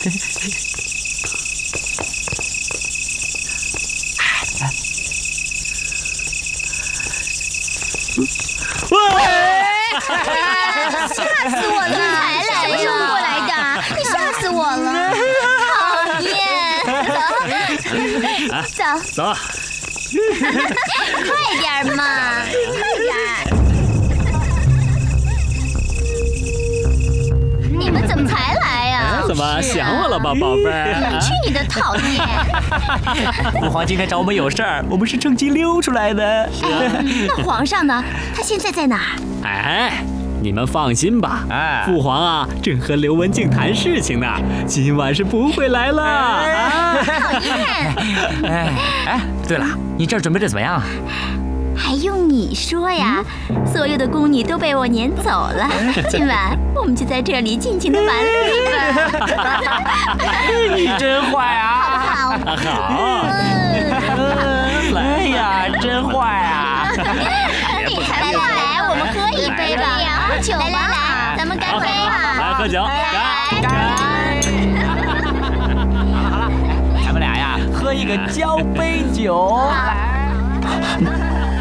吓死我了！才来冲过来的，你吓死我了！讨厌！走， 走， 快点嘛！你们怎么才来呀？ 怎么想我了吧，宝贝儿？ 去你的讨厌！ 父皇今天找我们有事儿，我们是趁机溜出来的。 那皇上呢？他现在在哪儿？ 哎，你们放心吧，父皇啊，正和刘文静谈事情呢，今晚是不会来了。 讨厌！ 哎，对了，你这儿准备的怎么样？ 还用你说呀？所有的宫女都被我撵走了，今晚我们就在这里尽情的玩乐吧。 你真坏啊！ 好， 哎呀，真坏啊！ 来，我们喝一杯吧。喝酒吧，来，咱们干杯吧！ 来喝酒，干！ 咱们俩呀，喝一个交杯酒。来。